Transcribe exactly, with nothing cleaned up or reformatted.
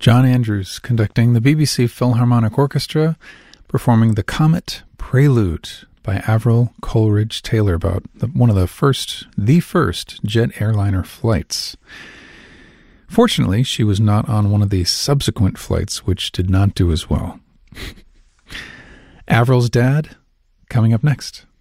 John Andrews conducting the B B C Philharmonic Orchestra, performing the Comet Prelude by Avril Coleridge Taylor, about the, one of the first, the first jet airliner flights. Fortunately, she was not on one of the subsequent flights, which did not do as well. Avril's dad, coming up next.